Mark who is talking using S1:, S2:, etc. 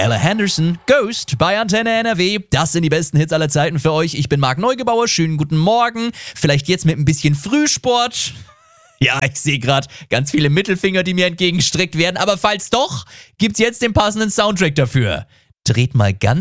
S1: Ella Henderson, Ghost bei Antenne NRW. Das sind die besten Hits aller Zeiten für euch. Ich bin Marc Neugebauer. Schönen guten Morgen. Vielleicht jetzt mit ein bisschen Frühsport. Ja, ich sehe gerade ganz viele Mittelfinger, die mir entgegengestreckt werden. Aber falls doch, gibt's jetzt den passenden Soundtrack dafür. Dreht mal ganz